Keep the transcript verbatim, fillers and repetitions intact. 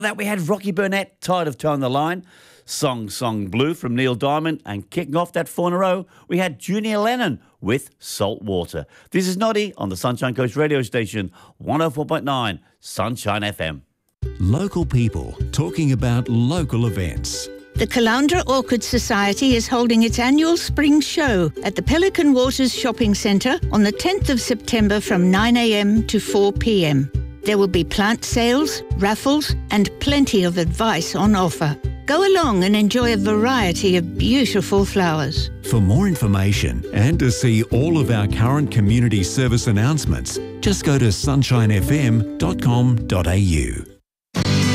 That we had Rocky Burnett, Tired of Towing the Line, Song Song Blue from Neil Diamond, and kicking off that four in a row, we had Junior Lennon with Salt Water. This is Noddy on the Sunshine Coast radio station, one oh four point nine Sunshine F M. Local people talking about local events. The Caloundra Orchid Society is holding its annual spring show at the Pelican Waters Shopping Centre on the tenth of September from nine a m to four p m. There will be plant sales, raffles and plenty of advice on offer. Go along and enjoy a variety of beautiful flowers. For more information and to see all of our current community service announcements, just go to sunshine f m dot com dot a u.